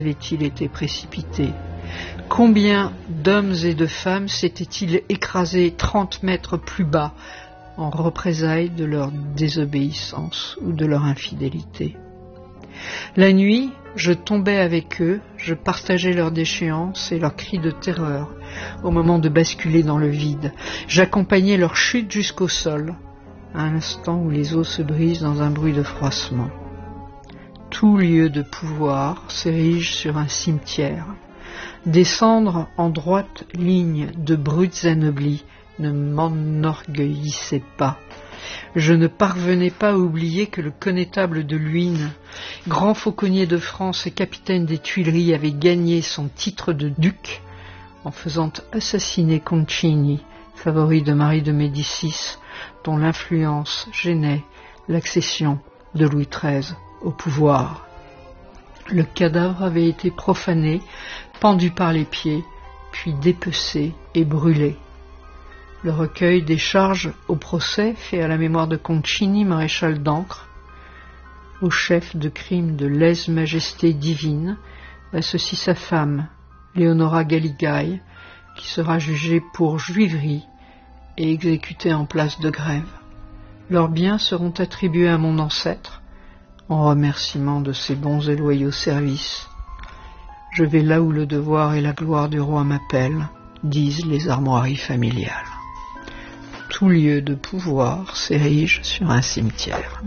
avait-il été précipité? Combien d'hommes et de femmes s'étaient-ils écrasés 30 mètres plus bas en représailles de leur désobéissance ou de leur infidélité? La nuit, je tombais avec eux, je partageais leurs déchéances et leurs cris de terreur au moment de basculer dans le vide. J'accompagnais leur chute jusqu'au sol, à l'instant où les eaux se brisent dans un bruit de froissement. Tout lieu de pouvoir s'érige sur un cimetière. Descendre en droite ligne de brutes anoblis ne m'enorgueillissait pas. Je ne parvenais pas à oublier que le connétable de Luynes, grand fauconnier de France et capitaine des Tuileries, avait gagné son titre de duc en faisant assassiner Concini, favori de Marie de Médicis, dont l'influence gênait l'accession de Louis XIII au pouvoir. Le cadavre avait été profané, pendu par les pieds, puis dépecé et brûlé. Le recueil des charges au procès fait à la mémoire de Concini, maréchal d'Ancre, au chef de crime de lèse-majesté divine, associe sa femme, Léonora Galigaï, qui sera jugée pour juiverie et exécutée en place de grève. Leurs biens seront attribués à mon ancêtre, en remerciement de ses bons et loyaux services. Je vais là où le devoir et la gloire du roi m'appellent, disent les armoiries familiales. Tout lieu de pouvoir s'érige sur un cimetière.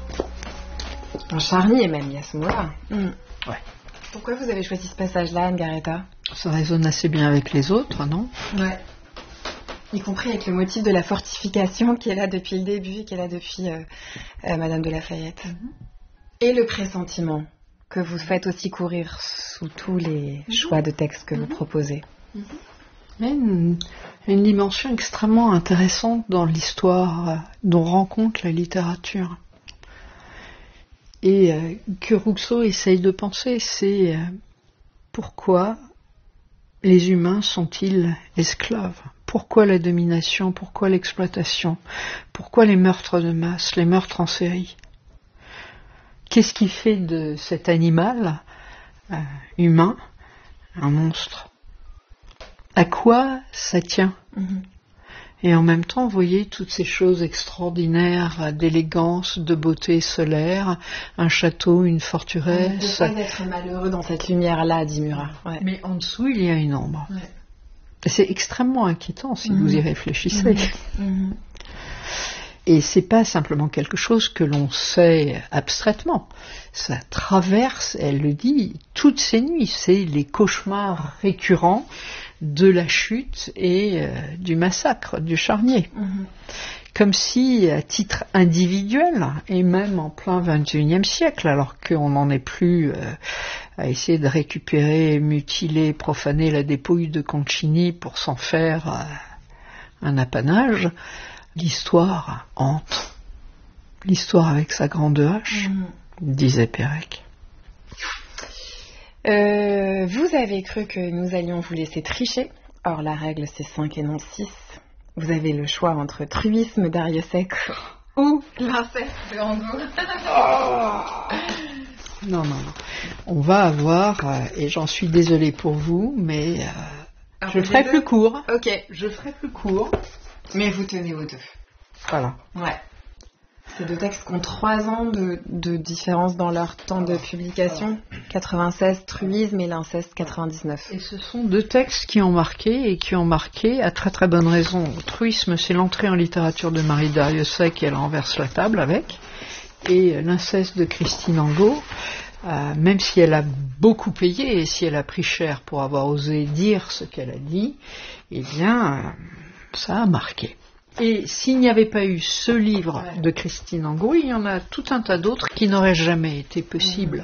Un charnier même, il y a ce mot-là. Ouais. Pourquoi vous avez choisi ce passage-là, Anne-Garetta? Ça résonne assez bien avec les autres, non? Ouais. Y compris avec le motif de la fortification qui est là depuis le début, qui est là depuis Madame de Lafayette. Et le pressentiment que vous faites aussi courir sous tous les choix de textes que vous proposez. Il y a une dimension extrêmement intéressante dans l'histoire dont rencontre la littérature. Et que Rousseau essaye de penser, c'est pourquoi les humains sont-ils esclaves? Pourquoi la domination? Pourquoi l'exploitation? Pourquoi les meurtres de masse, les meurtres en série? Qu'est-ce qui fait de cet animal humain un monstre? À quoi ça tient? Et en même temps, vous voyez toutes ces choses extraordinaires d'élégance, de beauté solaire, un château, une forteresse. On ne peut pas être malheureux dans cette lumière-là, dit Murat. Ouais. Mais en dessous, il y a une ombre. Ouais. C'est extrêmement inquiétant si vous y réfléchissez. Et c'est pas simplement quelque chose que l'on sait abstraitement. Ça traverse, elle le dit, toutes ces nuits. C'est les cauchemars récurrents de la chute et du massacre, du charnier. Comme si, à titre individuel, et même en plein XXIe siècle, alors qu'on n'en est plus à essayer de récupérer, mutiler, profaner la dépouille de Concini pour s'en faire un apanage, l'histoire hante. L'histoire avec sa grande hache, disait Pérec. Vous avez cru que nous allions vous laisser tricher. Or, la règle, c'est 5 et non 6. Vous avez le choix entre truisme d'Ariossec ou l'inceste de Angot. Non. On va avoir, et j'en suis désolée pour vous, mais je ferai plus court. Ok. Je ferai plus court. Mais vous tenez aux deux. Voilà. Ouais. Ces deux textes qui ont 3 ans de différence dans leur temps de publication. 96, Truisme, et l'inceste, 99. Et ce sont 2 textes qui ont marqué, à très très bonne raison. Truisme, c'est l'entrée en littérature de Marie d'Ariossec, et elle renverse la table avec. Et l'inceste de Christine Angot, même si elle a beaucoup payé, et si elle a pris cher pour avoir osé dire ce qu'elle a dit, eh bien, ça a marqué. Et s'il n'y avait pas eu ce livre de Christine Angot, il y en a tout un tas d'autres qui n'auraient jamais été possibles.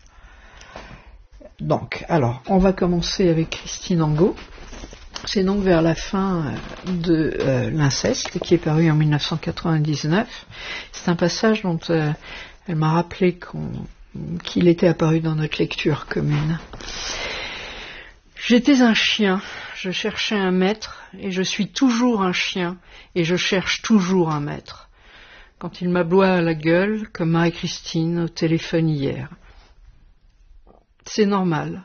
Donc, alors, on va commencer avec Christine Angot. C'est donc vers la fin de l'inceste, qui est paru en 1999. C'est un passage dont elle m'a rappelé qu'il était apparu dans notre lecture commune. J'étais un chien, je cherchais un maître, et je suis toujours un chien, et je cherche toujours un maître. Quand il m'aboie à la gueule, comme Marie-Christine au téléphone hier. C'est normal.